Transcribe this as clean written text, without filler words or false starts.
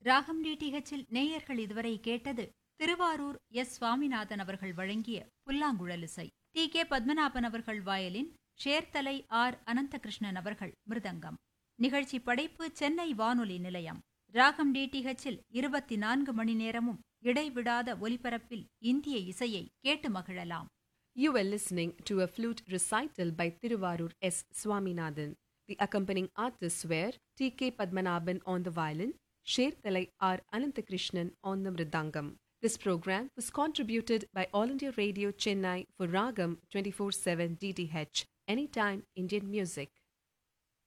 ராகம் டிடிஹெச்சில் நேயர்கள் இதுவரை கேட்டது திருவாரூர் எஸ் சுவாமிநாதன் அவர்கள் வழங்கிய புல்லாங்குழலிசை. டி கே பத்மநாபன் அவர்கள் வயலின், ஷேர்தலை ஆர் அனந்தகிருஷ்ணன் அவர்கள் மிருதங்கம். நிகழ்ச்சி படைப்பு சென்னை வானொலி நிலையம். ராகம் டிடிஹெச்சில் 24 மணி நேரமும் இடைவிடாத ஒலிபரப்பில் இந்திய இசையை கேட்டு மகிழலாம். You were listening to a flute recital by Thiruvarur S. Swaminathan. The accompanying artists were T. K. Padmanabhan on the violin, Sherthalai R. Ananthakrishnan on the mridangam. This program was contributed by All India Radio Chennai for Ragam 24/7 DTH, Anytime Indian Music.